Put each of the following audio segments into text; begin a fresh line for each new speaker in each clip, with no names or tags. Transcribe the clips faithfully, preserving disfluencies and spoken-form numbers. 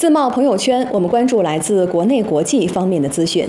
自贸朋友圈，我们关注来自国内国际方面的资讯。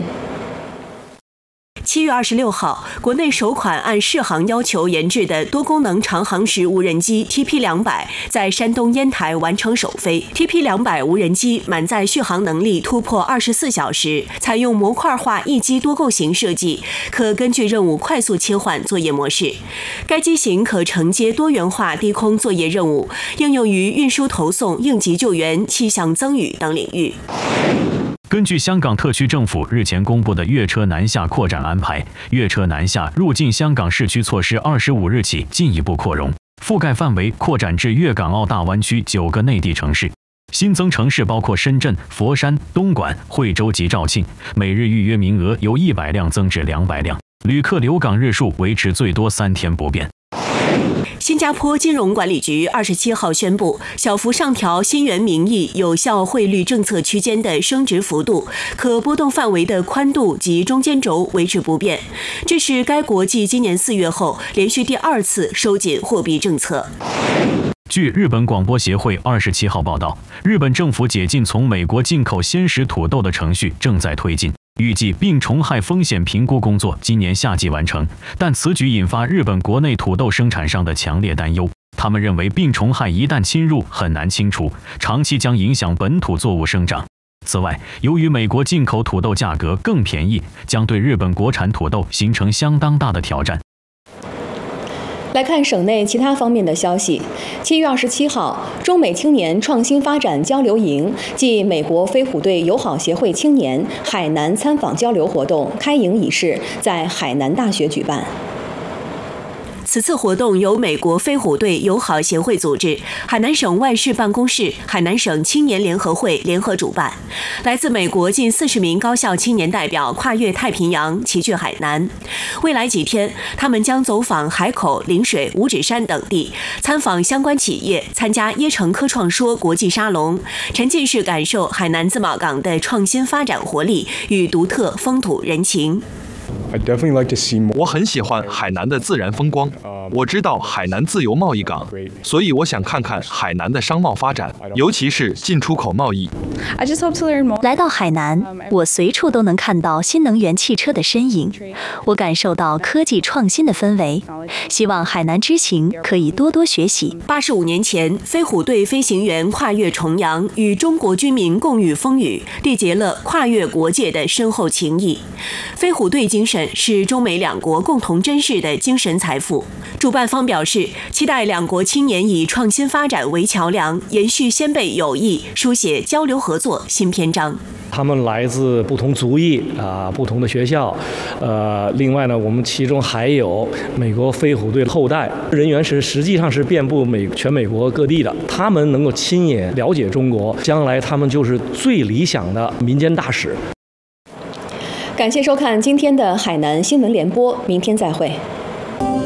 七月二十六号，国内首款按适航要求研制的多功能长航时无人机 T P 两百 在山东烟台完成首飞。T P 两百 无人机满载续航能力突破二十四小时，采用模块化一机多构型设计，可根据任务快速切换作业模式。该机型可承接多元化低空作业任务，应用于运输投送、应急救援、气象增雨等领域。
根据香港特区政府日前公布的粤车南下扩展安排，粤车南下入境香港市区措施二十五日起进一步扩容，覆盖范围扩展至粤港澳大湾区九个内地城市。新增城市包括深圳、佛山、东莞、惠州及肇庆，每日预约名额由一百辆增至两百辆，旅客留港日数维持最多三天不变。
新加坡金融管理局二十七号宣布，小幅上调新元名义有效汇率政策区间的升值幅度，可波动范围的宽度及中间轴维持不变。这是该国继今年四月后连续第二次收紧货币政策。
据日本广播协会二十七号报道，日本政府解禁从美国进口鲜食土豆的程序正在推进。预计病虫害风险评估工作今年夏季完成，但此举引发日本国内土豆生产商的强烈担忧。他们认为病虫害一旦侵入，很难清除，长期将影响本土作物生长。此外，由于美国进口土豆价格更便宜，将对日本国产土豆形成相当大的挑战。
来看省内其他方面的消息。七月二十七号，中美青年创新发展交流营暨美国飞虎队友好协会青年海南参访交流活动开营仪式在海南大学举办。
此次活动由美国飞虎队友好协会组织，海南省外事办公室、海南省青年联合会联合主办。来自美国近四十名高校青年代表跨越太平洋，齐聚海南。未来几天，他们将走访海口、陵水、五指山等地，参访相关企业，参加椰城科创说国际沙龙，沉浸式感受海南自贸港的创新发展活力与独特风土人情。
我很喜欢海南的自然风光，我知道海南自由贸易港，所以我想看看海南的商贸发展，尤其是进出口贸易。
来到海南，我随处都能看到新能源汽车的身影，我感受到科技创新的氛围，希望海南之行可以多多学习。
八十五年前，飞虎队飞行员跨越重洋，与中国军民共御风雨，缔结了跨越国界的深厚情谊。飞虎队精神是中美两国共同珍视的精神财富。主办方表示，期待两国青年以创新发展为桥梁，延续先辈友谊，书写交流合作新篇章。
他们来自不同族裔啊，不同的学校，呃，另外呢，我们其中还有美国飞虎队后代人员是实际上是遍布美全美国各地的，他们能够亲眼了解中国，将来他们就是最理想的民间大使。
感谢收看今天的海南新闻联播，明天再会。